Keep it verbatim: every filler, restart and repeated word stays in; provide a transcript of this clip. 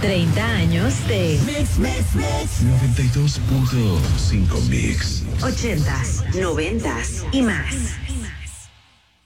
treinta años de Mix, Mix, Mix. noventa y dos punto cinco Mix. ochentas, noventas y más.